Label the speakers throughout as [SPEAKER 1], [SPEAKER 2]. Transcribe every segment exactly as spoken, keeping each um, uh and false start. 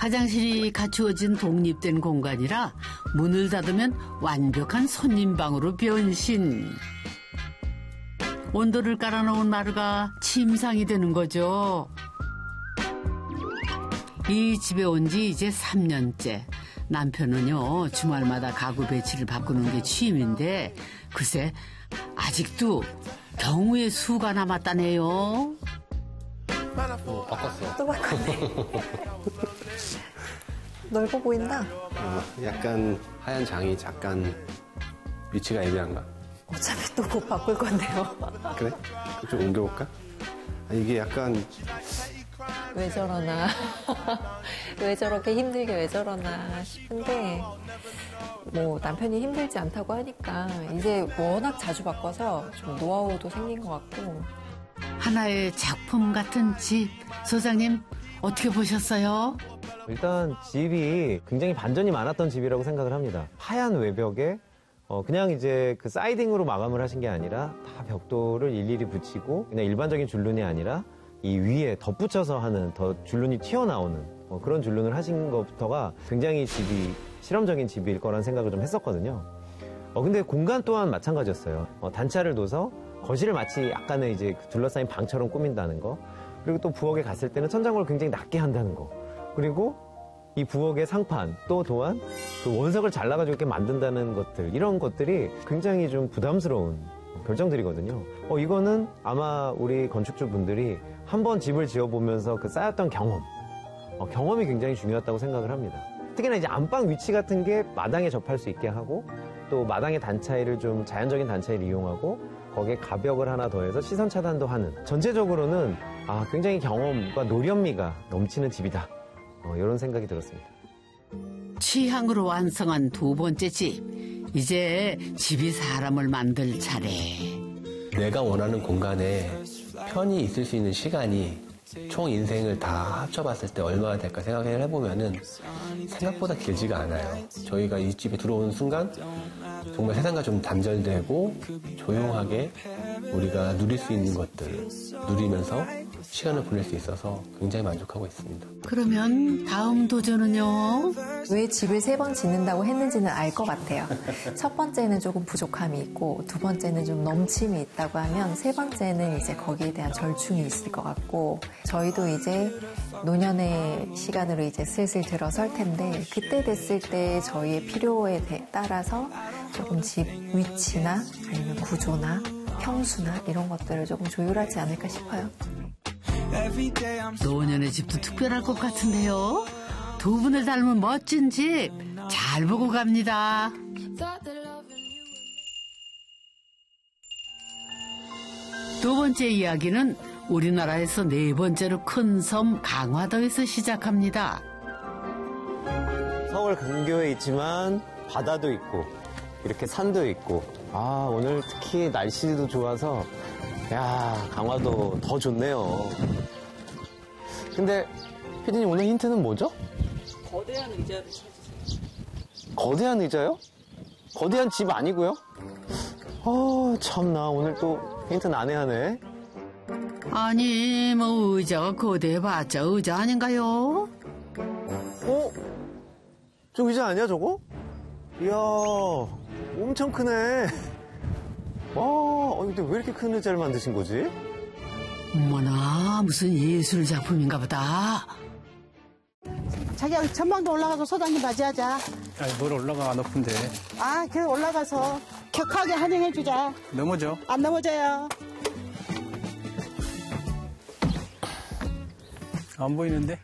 [SPEAKER 1] 화장실이 갖추어진 독립된 공간이라 문을 닫으면 완벽한 손님방으로 변신. 온도를 깔아놓은 마루가 침상이 되는 거죠. 이 집에 온 지 이제 삼 년째. 남편은요, 주말마다 가구 배치를 바꾸는 게 취미인데 글쎄 아직도 경우의 수가 남았다네요.
[SPEAKER 2] 어, 바꿨어.
[SPEAKER 3] 또 바꿨네. 넓어 보인다.
[SPEAKER 2] 어, 약간 하얀 장이 잠깐 위치가 애매한가?
[SPEAKER 3] 어차피 또 곧 바꿀 건데요.
[SPEAKER 2] 그래? 좀 옮겨볼까? 아, 이게 약간
[SPEAKER 3] 왜 저러나. 왜 저렇게 힘들게 왜 저러나 싶은데 뭐 남편이 힘들지 않다고 하니까 이제 워낙 자주 바꿔서 좀 노하우도 생긴 것 같고.
[SPEAKER 1] 하나의 작품 같은 집. 소장님 어떻게 보셨어요?
[SPEAKER 4] 일단 집이 굉장히 반전이 많았던 집이라고 생각을 합니다. 하얀 외벽에 어 그냥 이제 그 사이딩으로 마감을 하신 게 아니라 다 벽돌을 일일이 붙이고 그냥 일반적인 줄눈이 아니라 이 위에 덧붙여서 하는 더 줄눈이 튀어나오는 어 그런 줄눈을 하신 것부터가 굉장히 집이 실험적인 집일 거란 생각을 좀 했었거든요. 어 근데 공간 또한 마찬가지였어요. 어 단차를 둬서 거실을 마치 약간의 이제 둘러싸인 방처럼 꾸민다는 거. 그리고 또 부엌에 갔을 때는 천장고를 굉장히 낮게 한다는 거. 그리고 이 부엌의 상판 또 또한 그 원석을 잘라가지고 이렇게 만든다는 것들, 이런 것들이 굉장히 좀 부담스러운 결정들이거든요. 어, 이거는 아마 우리 건축주분들이 한번 집을 지어보면서 그 쌓였던 경험, 어, 경험이 굉장히 중요했다고 생각을 합니다. 특히나 이제 안방 위치 같은 게 마당에 접할 수 있게 하고 또 마당의 단차이를 좀 자연적인 단차이를 이용하고 거기에 가벽을 하나 더해서 시선 차단도 하는, 전체적으로는 아, 굉장히 경험과 노련미가 넘치는 집이다. 어, 이런 생각이 들었습니다.
[SPEAKER 1] 취향으로 완성한 두 번째 집. 이제 집이 사람을 만들 차례.
[SPEAKER 2] 내가 원하는 공간에 편히 있을 수 있는 시간이 총 인생을 다 합쳐봤을 때 얼마나 될까 생각을 해보면은 생각보다 길지가 않아요. 저희가 이 집에 들어오는 순간 정말 세상과 좀 단절되고 조용하게 우리가 누릴 수 있는 것들을 누리면서 시간을 보낼 수 있어서 굉장히 만족하고 있습니다.
[SPEAKER 1] 그러면 다음 도전은요?
[SPEAKER 3] 왜 집을 세 번 짓는다고 했는지는 알 것 같아요. 첫 번째는 조금 부족함이 있고 두 번째는 좀 넘침이 있다고 하면 세 번째는 이제 거기에 대한 절충이 있을 것 같고, 저희도 이제 노년의 시간으로 이제 슬슬 들어설 텐데 그때 됐을 때 저희의 필요에 따라서 조금 집 위치나 아니면 구조나 평수나 이런 것들을 조금 조율하지 않을까 싶어요.
[SPEAKER 1] 노년의 집도 특별할 것 같은데요. 두 분을 닮은 멋진 집 잘 보고 갑니다. 두 번째 이야기는 우리나라에서 네 번째로 큰 섬 강화도에서 시작합니다.
[SPEAKER 4] 서울 근교에 있지만 바다도 있고 이렇게 산도 있고, 아, 오늘 특히 날씨도 좋아서 야, 강화도 더 좋네요. 근데 피디님, 오늘 힌트는 뭐죠?
[SPEAKER 5] 거대한 의자를 찾으세요.
[SPEAKER 4] 거대한 의자요? 거대한 집 아니고요? 아, 참나, 오늘 또 힌트 난해하네.
[SPEAKER 1] 아니 뭐 의자가 거대해봤자 의자 아닌가요?
[SPEAKER 4] 어? 저 의자 아니야, 저거? 이야, 엄청 크네. 와, 근데 왜 이렇게 큰 의자를 만드신 거지?
[SPEAKER 1] 어머나, 무슨 예술 작품인가 보다.
[SPEAKER 6] 자기야, 전망도 올라가서 소장님 맞이하자.
[SPEAKER 7] 아니, 뭘 올라가 높은데.
[SPEAKER 6] 아, 그래, 올라가서 격하게 환영해주자.
[SPEAKER 7] 넘어져.
[SPEAKER 6] 안 넘어져요.
[SPEAKER 7] 안 보이는데?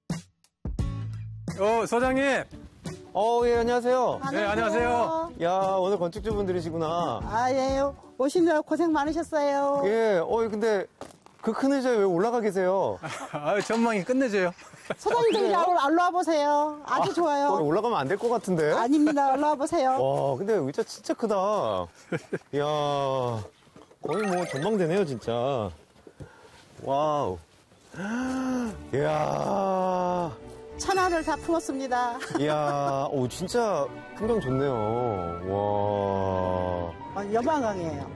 [SPEAKER 7] 어, 소장님!
[SPEAKER 4] 어, 예, 안녕하세요.
[SPEAKER 7] 네, 안녕하세요.
[SPEAKER 4] 야, 오늘 건축주분들이시구나.
[SPEAKER 6] 아, 예, 오시느라 고생 많으셨어요.
[SPEAKER 4] 예, 어, 근데 그 큰 의자에 왜 올라가 계세요?
[SPEAKER 7] 아, 전망이 끝내줘요.
[SPEAKER 6] 소장님들 이리 올라와 보세요. 아주
[SPEAKER 4] 아,
[SPEAKER 6] 좋아요.
[SPEAKER 4] 거기 올라가면 안 될 것 같은데?
[SPEAKER 6] 아닙니다. 올라와 보세요.
[SPEAKER 4] 와, 근데 의자 진짜 크다. 이야, 거의 뭐 전망대네요, 진짜. 와우. 이야.
[SPEAKER 6] 천안을 다 품었습니다.
[SPEAKER 4] 이야, 오, 진짜 풍경 좋네요. 와.
[SPEAKER 6] 어, 여망강이에요.